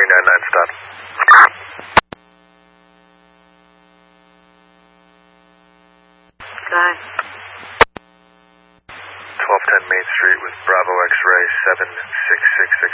99 stop. Sky. 1210 Main Street with Bravo X-ray 7666.